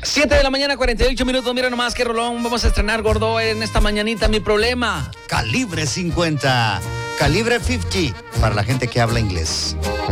7 de la mañana, 48 minutos. Mira nomás qué rolón vamos a estrenar, gordo, en esta mañanita. Mi problema. Calibre 50. Calibre 50. Para la gente que habla inglés.